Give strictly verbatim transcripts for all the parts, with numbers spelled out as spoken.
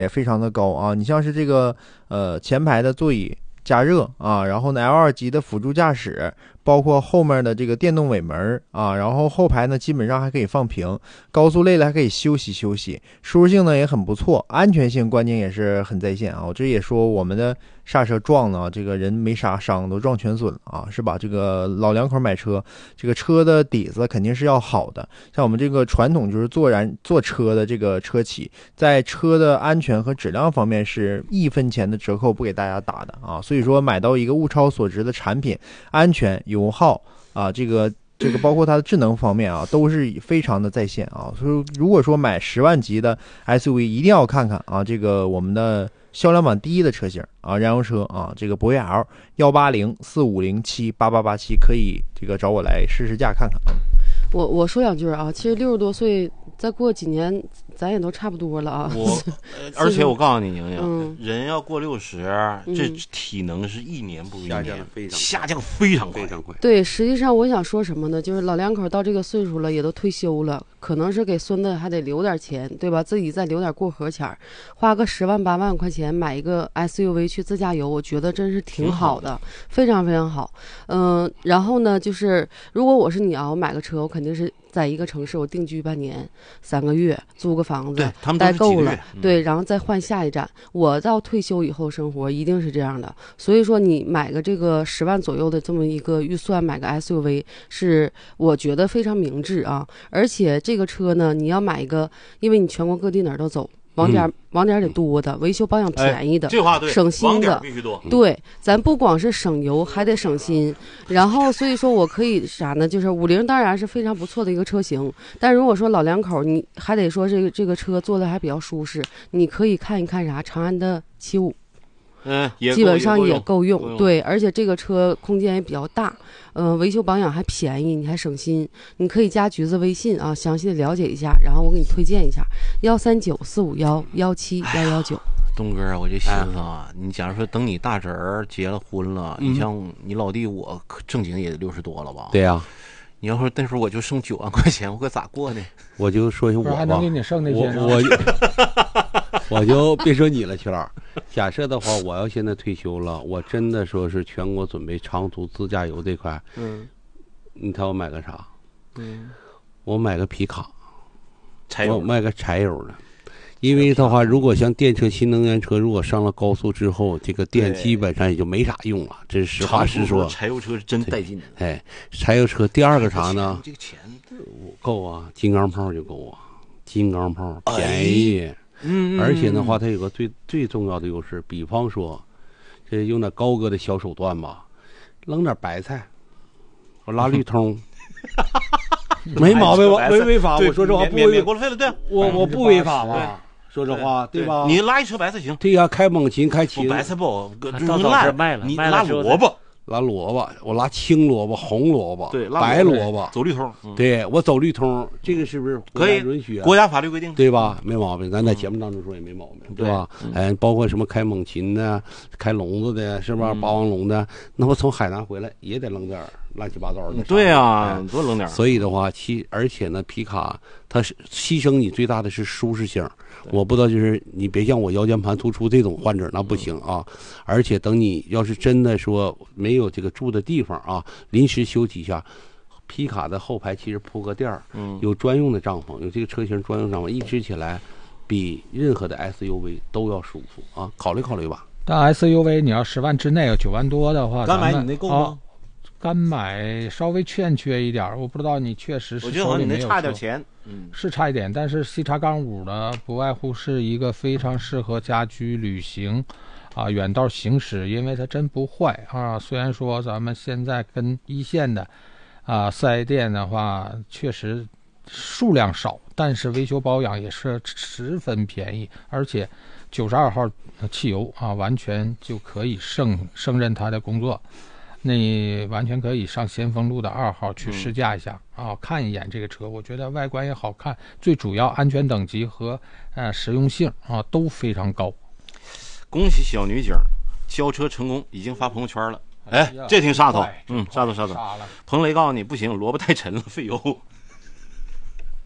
也非常的高啊。你像是这个呃前排的座椅加热啊，然后呢 L 二 级的辅助驾驶，包括后面的这个电动尾门啊，然后后排呢基本上还可以放平，高速累了还可以休息休息，舒适性呢也很不错，安全性关键也是很在线啊。我这也说我们的刹车撞呢，这个人没啥伤，都撞全损了啊，是吧？这个老两口买车，这个车的底子肯定是要好的。像我们这个传统就是做燃做车的这个车企，在车的安全和质量方面是一分钱的折扣不给大家打的啊。所以说买到一个物超所值的产品，安全油耗啊，这个。这个包括它的智能方面啊，都是非常的在线啊。所以如果说买十万级的 S U V， 一定要看看啊，这个我们的销量榜第一的车型啊，燃油车啊，这个博越 L 幺八零四五零七八八八七，可以这个找我来试试驾看看啊。 我我说两句啊，其实六十多岁，再过几年咱也都差不多了啊。 我，而且我告诉你，莹莹， 嗯、 人要过六十，这体能是一年不如一年， 嗯、 下降非常非常快。 对，实际上我想说什么呢？就是老两口到这个岁数了，也都退休了，可能是给孙子还得留点钱，对吧？自己再留点过河钱，花个十万八万块钱买一个 S U V 去自驾游，我觉得真是挺好的，非常非常好。嗯、呃，然后呢，就是如果我是你啊，我买个车，我肯定是在一个城市我定居半年、三个月，租个房子，待够了， 嗯、 对，然后再换下一站。我到退休以后生活一定是这样的。所以说，你买个这个十万左右的这么一个预算，买个 S U V 是我觉得非常明智啊。而且这个车呢，你要买一个，因为你全国各地哪儿都走。网点、嗯、网点得多的，维修保养便宜的， 哎、这话对， 省心的， 必须多。 对，咱不光是省油，还得省心。然后所以说我可以啥呢？就是五菱当然是非常不错的一个车型，但如果说老两口，你还得说这个这个车坐的还比较舒适，你可以看一看啥长安的七五。 嗯，也基本上也够用，用对，而且这个车空间也比较大，呃，维修保养还便宜，你还省心。你可以加橘子微信啊，详细的了解一下，然后我给你推荐一下，幺三九四五幺幺七幺幺九。 东哥，我就寻思啊，哎、你假如说等你大侄儿结了婚了，嗯、你像你老弟我正经也六十多了吧？ 对呀、啊。 你要说那时候我就剩九万块钱，我可咋过呢？ 我就说我吧， 还能给你剩那些， 我我我就别说你了，曲老。假设的话，我要现在退休了，我真的说是全国准备长途自驾游这块，嗯，你看我买个啥？嗯，我买个皮卡， 柴油， 我买个柴油的。因为的话，如果像电车、新能源车，如果上了高速之后，这个电基本上也就没啥用了。这是实话实说。 柴油车是真带劲的。 哎，柴油车第二个啥呢？ 这个钱够啊，金刚炮就够啊，金刚炮便宜。哎、嗯，而且的话，它有个最最重要的优势，比方说，这用点高哥的小手段吧，扔点白菜，我拉绿通。没毛病，我没违法。我说实话，不违免过路费了，对， 我我不违法嘛。说实话，对吧？ 你拉一车白菜行。 对呀，开猛禽，开禽。 白菜不好， 到早市卖了。 你拉萝卜， 拉萝卜，我拉青萝卜、红萝卜， 对， 白萝卜， 走绿通。 对我走绿通，这个是不是可以允许？ 国家法律规定， 对吧？没毛病，咱在节目当中说也没毛病，对吧？哎，包括什么开猛禽的、开笼子的，是吧？霸王龙的，那我从海南回来也得扔点乱七八糟的。 对啊，多扔点。 所以的话，其而且呢，皮卡它是牺牲你最大的是舒适性。我不知道，就是你别像我腰间盘突出这种患者，那不行啊。而且等你要是真的说没有这个住的地方啊，临时休息一下，皮卡的后排其实铺个垫儿，嗯，有专用的帐篷，有这个车型专用帐篷，一支起来比任何的 S U V 都要舒服啊。考虑考虑吧。 但 S U V 你要十万之内有九万多的话， 敢买你那够吗？ 哦敢买稍微欠缺一点，我不知道你确实是手里没有。 我觉得你那差点钱， 嗯，是差一点，但是 C 叉杠五的不外乎是一个非常适合家居旅行，啊，远道行驶，因为它真不坏啊。虽然说咱们现在跟一线的啊四 S 店的话，确实数量少，但是维修保养也是十分便宜，而且九十二号汽油啊，完全就可以胜胜任它的工作。那你完全可以上先锋路的二号去试驾一下、嗯、啊，看一眼这个车，我觉得外观也好看，最主要安全等级和呃实用性啊都非常高。 恭喜小女警交车成功，已经发朋友圈了。哎，这挺杀头，嗯，杀头杀头。彭雷告诉你不行，萝卜太沉了，费油。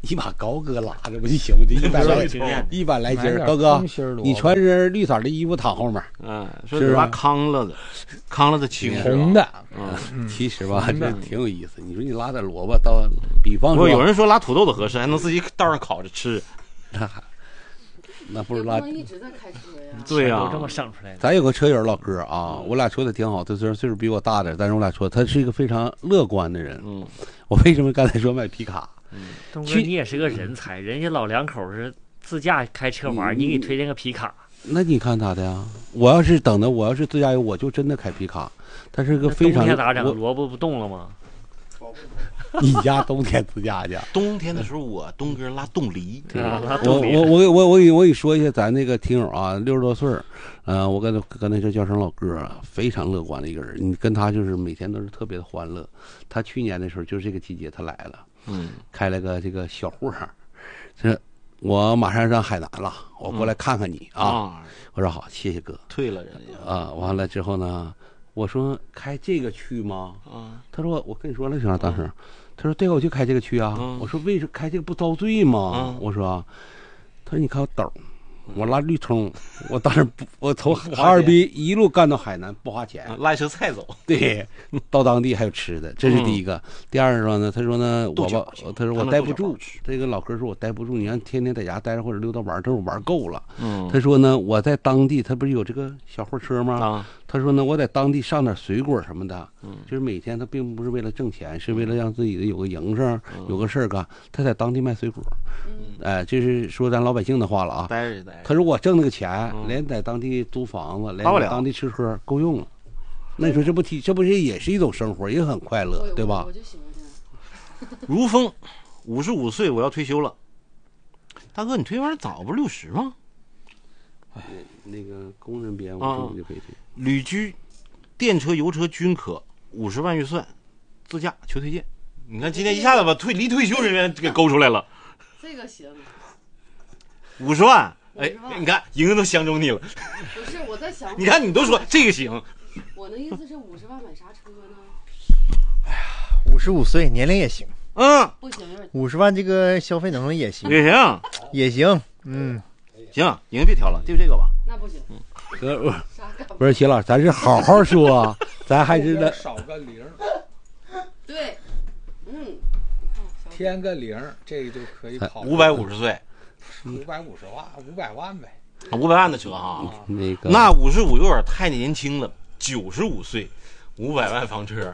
你把高哥拉着不就行吗？这一百来一百来斤，高哥，你穿身绿色的衣服躺后面， 嗯，说是拉康了的，康了的青红的， 嗯，其实吧，这挺有意思。你说你拉点萝卜，到比方说， 有人说拉土豆子合适，还能自己道上烤着吃。 那不是拉， 一直在开车呀。 对呀， 都这么省出来的。 咱有个车友老哥啊，我俩说的挺好，他虽然岁数比我大点，但是我俩说他是一个非常乐观的人。 嗯， 我为什么刚才说买皮卡？ 嗯，东哥你也是个人才，人家老两口是自驾开车玩，你给推荐个皮卡。 那你看咋的呀？我要是等的，我要是自驾游，我就真的开皮卡。它是个非常冬天咋整？萝卜不动了吗？ 你家冬天自驾去？ 冬天的时候我东哥拉冻梨， 对啊，拉我冻梨。 我我我我给我给你说一下，咱那个听友啊，六十多岁儿，呃，我跟他跟他这叫声老哥，非常乐观的一个人。你跟他就是每天都是特别的欢乐。他去年的时候就是这个季节他来了， 嗯， 开了个这个小户儿，这我马上上海南了，我过来看看你、嗯、啊。我说好，谢谢哥。 退了人家啊，完了之后呢，我说开这个区吗？啊，他说我跟你说了啥？当时。嗯，他说对，我就开这个区啊。嗯、我说为什么开这个不遭罪吗？嗯、我说，他说你看我斗，我拉绿葱，我当时不，我从哈尔滨一路干到海南不花钱， 拉一车菜走。 对，到当地还有吃的，这是第一个。嗯、第二说呢，他说呢，我吧，他说我待不住。这个老哥说我待不住，你让天天在家待着或者溜达玩，这我玩够了。嗯，他说呢，我在当地，他不是有这个小货车吗？啊。他说呢，我在当地上点水果什么的，嗯，就是每天他并不是为了挣钱，是为了让自己的有个营生，嗯、有个事儿干。他在当地卖水果，嗯，哎，这是说咱老百姓的话了啊。 待着待着。 他说我挣那个钱，嗯、连在当地租房子，连在当地吃喝够用了。那你说这不提，这不是也是一种生活，也很快乐，对吧？ 我就喜欢这。如风，五十五岁我要退休了。大哥，你退完早不是六十吗？ 哎，那个工人编我就可以退。啊旅居、电车、油车均可，五十万预算，自驾求推荐。你看今天一下子把退离退休人员给勾出来了。 这个行。 五十万，哎，你看莹莹都相中你了。 不是我在想， 你看你都说这个行。 我的意思是五十万买啥车呢？ 哎呀，五十五岁年龄也行。 嗯， 不行， 五十万这个消费能力也行， 也行， 也行。嗯， 行，莹莹别挑了，就这个吧。 那不行。嗯。 哥，不是齐老师，咱是好好说，咱还是得少个零。 对，嗯， 添个零，这个就可以跑。 五百五十岁， 五百五十万，五百万呗。 五百万的车哈， 那个那五十五有点太年轻了。九十五岁，五百万房车，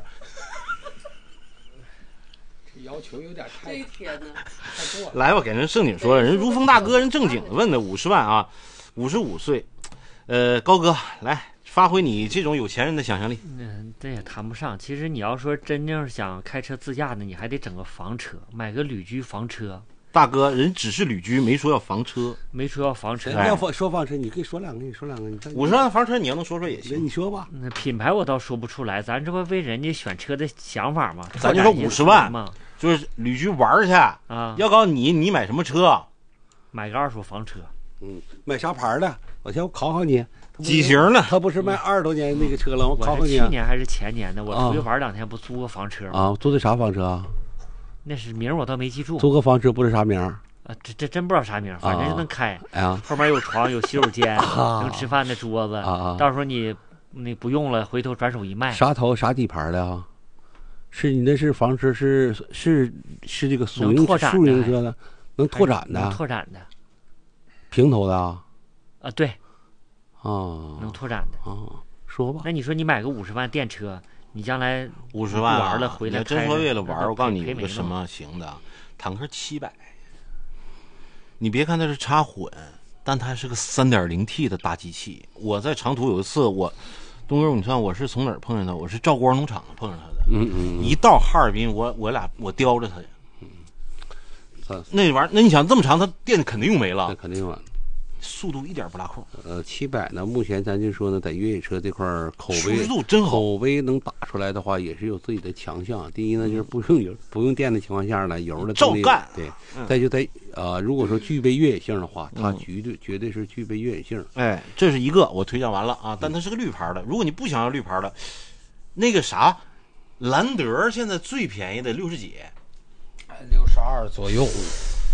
这要求有点太…… 这一天呢， 太多了。 来吧，给人正经说了，人如风大哥人正经的问的五十万啊，五十五岁。呃，高哥，来发挥你这种有钱人的想象力。 嗯，这也谈不上。其实你要说真正想开车自驾的，你还得整个房车，买个旅居房车。 大哥，人只是旅居，没说要房车， 没说要房车。 要说房车，你可以说两个，你说两个。 五十万的房车，你要能说说也行。 你说吧。 那品牌我倒说不出来，咱这不为人家选车的想法吗？ 咱就说五十万嘛，就是旅居玩去啊。要告诉你，你买什么车？ 买个二手房车。 嗯，买啥牌的？我先考考你， 几型的？ 他不是卖二十多年那个车了？我考考你。 去年还是前年的，我出去玩两天，不租个房车吗？ 啊，租的啥房车啊？ 那是名我倒没记住。 租个房车不是啥名？ 啊，这这真不知道啥名，反正就能开。 哎呀， 后面有床，有洗手间，能吃饭的桌子。啊，到时候你你不用了，回头转手一卖。 啥头啥底盘的啊？是你那是房车是是是这个宿营宿营车的，能拓展的。 能拓展的。 平头的啊？ 啊，对。 啊， 能拓展的。 啊，说吧。 那你说你买个五十万电车，你将来五十万玩了回来， 你真说为了玩，我告诉你有个什么行的，坦克七百。你别看它是插混，但它是个 三点零 T 的大机器。我在长途有一次，我东哥，你看我是从哪儿碰见他？我是赵光农场碰上他的。 嗯嗯。 一到哈尔滨，我我俩我叼着他。嗯。那玩意儿，那你想这么长，它电肯定用没了。 那肯定用完了。 速度一点不拉空。 呃，七百呢，目前咱就说呢，在越野车这块口碑， 舒适度真好， 口碑能打出来的话，也是有自己的强项。第一呢，就是不用油、不用电的情况下呢，油的照干。 对，嗯、再就在呃，如果说具备越野性的话，它绝对、嗯、绝对是具备越野性。 哎，这是一个我推荐完了啊，但它是个绿牌的。如果你不想要绿牌的，那个啥，兰德现在最便宜的六十几， 六十二左右。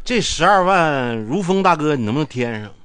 这十二万如风大哥，你能不能添上？